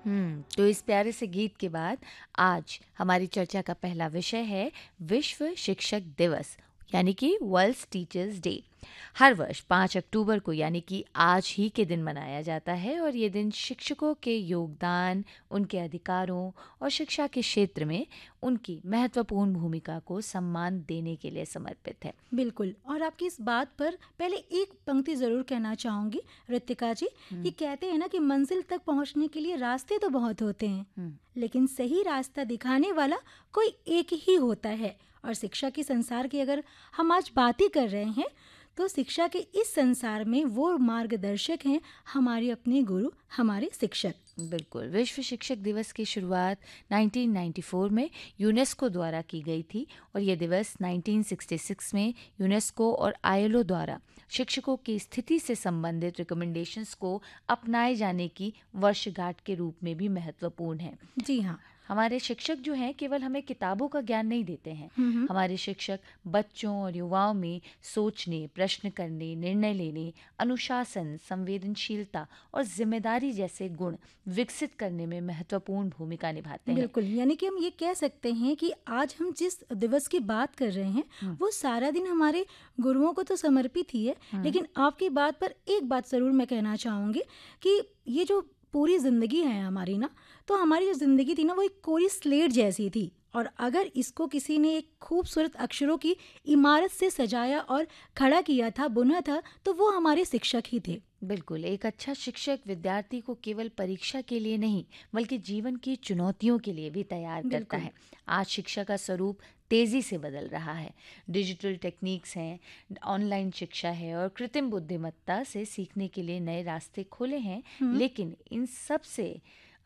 तो इस प्यारे से गीत के बाद आज हमारी चर्चा का पहला विषय है विश्व शिक्षक दिवस, यानी कि वर्ल्ड टीचर्स डे। हर वर्ष 5 अक्टूबर को यानी कि आज ही के दिन मनाया जाता है और ये दिन शिक्षकों के योगदान, उनके अधिकारों और शिक्षा के क्षेत्र में उनकी महत्वपूर्ण भूमिका को सम्मान देने के लिए समर्पित है। बिल्कुल। और आपकी इस बात पर पहले एक पंक्ति ज़रूर कहना चाहूँगी रितिका जी। ये कहते हैं ना कि मंजिल तक पहुँचने के लिए रास्ते तो बहुत होते हैं, हम्म, लेकिन सही रास्ता दिखाने वाला कोई एक ही होता है। और शिक्षा के संसार की अगर हम आज बात ही कर रहे हैं, तो शिक्षा के इस संसार में वो मार्गदर्शक हैं हमारे अपने गुरु, हमारे शिक्षक। बिल्कुल। विश्व शिक्षक दिवस की शुरुआत 1994 में यूनेस्को द्वारा की गई थी और ये दिवस 1966 में यूनेस्को और आईएलओ द्वारा शिक्षकों की स्थिति से संबंधित रिकमेंडेशंस को अपनाए जाने की वर्षगांठ के रूप में भी महत्वपूर्ण है। जी हाँ। हमारे शिक्षक जो हैं केवल हमें किताबों का ज्ञान नहीं देते हैं। हम्म। हमारे शिक्षक बच्चों और युवाओं में सोचने, प्रश्न करने, निर्णय लेने, अनुशासन, संवेदनशीलता और जिम्मेदारी जैसे गुण विकसित करने में महत्वपूर्ण भूमिका निभाते हैं। बिल्कुल, यानी कि हम ये कह सकते हैं कि आज हम जिस दिवस की बात कर रहे हैं वो सारा दिन हमारे गुरुओं को तो समर्पित ही है। लेकिन आपकी बात पर एक बात ज़रूर मैं कहना चाहूँगी कि ये जो पूरी ज़िंदगी है हमारी ना, तो हमारी जो ज़िंदगी थी ना, वो एक कोरी स्लेट जैसी थी। और अगर इसको किसी ने एक खूबसूरत अक्षरों की इमारत से सजाया और खड़ा किया था, बुना था, तो वो हमारे शिक्षक ही थे। बिल्कुल। एक अच्छा शिक्षक विद्यार्थी को केवल परीक्षा के लिए नहीं बल्कि जीवन की चुनौतियों के लिए भी तैयार करता बिल्कुल। है। आज शिक्षा का स्वरूप तेजी से बदल रहा है। डिजिटल टेक्निक्स हैं, ऑनलाइन शिक्षा है और कृत्रिम बुद्धिमत्ता से सीखने के लिए नए रास्ते खुले हैं। लेकिन इन सब से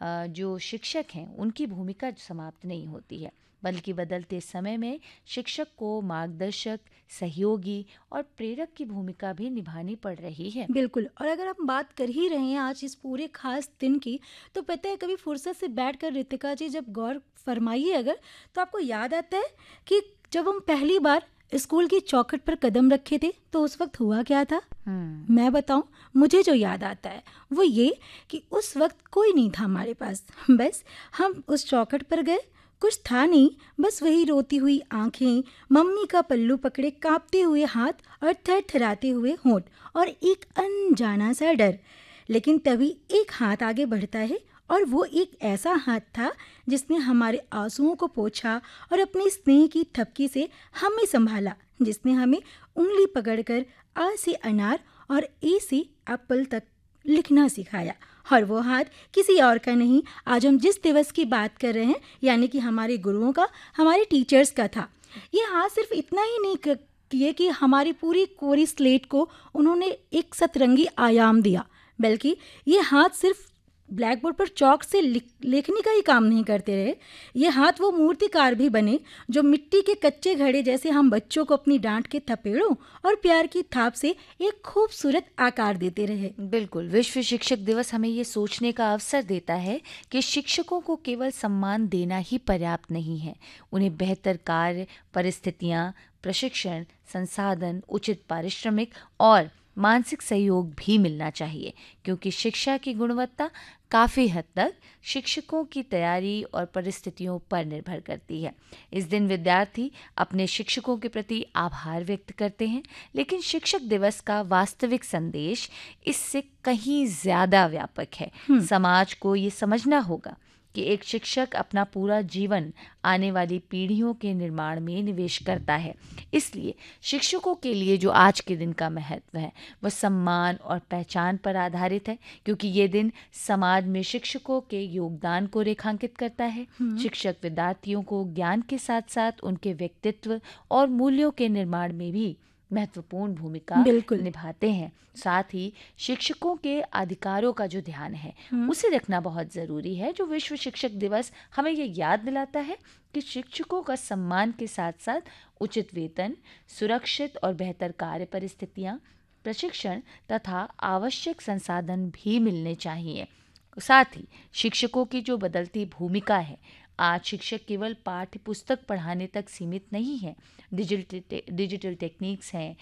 जो शिक्षक हैं उनकी भूमिका समाप्त नहीं होती है, बल्कि बदलते समय में शिक्षक को मार्गदर्शक, सहयोगी और प्रेरक की भूमिका भी निभानी पड़ रही है। बिल्कुल। और अगर हम बात कर ही रहे हैं आज इस पूरे खास दिन की, तो पता है कभी फुर्सत से बैठकर रितिका जी जब गौर फरमाइए अगर, तो आपको याद आता है कि जब हम पहली बार स्कूल की चौखट पर कदम रखे थे तो उस वक्त हुआ क्या था। मैं बताऊं, मुझे जो याद आता है वो ये कि उस वक्त कोई नहीं था हमारे पास। बस हम उस चौखट पर गए, कुछ था नहीं, बस वही रोती हुई आंखें, मम्मी का पल्लू पकड़े कांपते हुए हाथ और थरथराते हुए होंठ और एक अनजाना सा डर। लेकिन तभी एक हाथ आगे बढ़ता है और वो एक ऐसा हाथ था जिसने हमारे आंसुओं को पोंछा और अपने स्नेह की थपकी से हमें संभाला, जिसने हमें उंगली पकड़कर आ से अनार और ए से एप्पल तक लिखना सिखाया। और वो हाथ किसी और का नहीं, आज हम जिस दिवस की बात कर रहे हैं यानी कि हमारे गुरुओं का, हमारे टीचर्स का था। ये हाथ सिर्फ इतना ही नहीं किए कि हमारी पूरी कोरी स्लेट को उन्होंने एक सतरंगी आयाम दिया, बल्कि ये हाथ सिर्फ ब्लैक बोर्ड पर चौक से लिखने का ही काम नहीं करते रहे। ये हाथ वो मूर्तिकार भी बने जो मिट्टी के कच्चे घड़े जैसे हम बच्चों को अपनी डांट के थपेड़ों और प्यार की थाप से एक खूबसूरत आकार देते रहे। बिल्कुल। विश्व शिक्षक दिवस हमें ये सोचने का अवसर देता है कि शिक्षकों को केवल सम्मान देना ही पर्याप्त नहीं है। उन्हें बेहतर कार्य परिस्थितियाँ, प्रशिक्षण, संसाधन, उचित पारिश्रमिक और मानसिक सहयोग भी मिलना चाहिए, क्योंकि शिक्षा की गुणवत्ता काफ़ी हद तक शिक्षकों की तैयारी और परिस्थितियों पर निर्भर करती है। इस दिन विद्यार्थी अपने शिक्षकों के प्रति आभार व्यक्त करते हैं, लेकिन शिक्षक दिवस का वास्तविक संदेश इससे कहीं ज़्यादा व्यापक है। समाज को ये समझना होगा कि एक शिक्षक अपना पूरा जीवन आने वाली पीढ़ियों के निर्माण में निवेश करता है। इसलिए शिक्षकों के लिए जो आज के दिन का महत्व है वह सम्मान और पहचान पर आधारित है, क्योंकि ये दिन समाज में शिक्षकों के योगदान को रेखांकित करता है। शिक्षक विद्यार्थियों को ज्ञान के साथ साथ उनके व्यक्तित्व और मूल्यों के निर्माण में भी महत्वपूर्ण भूमिका बिल्कुल। निभाते हैं। साथ ही शिक्षकों के अधिकारों का जो ध्यान है उसे रखना बहुत ज़रूरी है। जो विश्व शिक्षक दिवस हमें ये याद दिलाता है कि शिक्षकों का सम्मान के साथ साथ उचित वेतन, सुरक्षित और बेहतर कार्य परिस्थितियाँ, प्रशिक्षण तथा आवश्यक संसाधन भी मिलने चाहिए। साथ ही शिक्षकों की जो बदलती भूमिका है, आज शिक्षक केवल पाठ्य पुस्तक पढ़ाने तक सीमित नहीं है। डिजिटल टेक्निक्स हैं,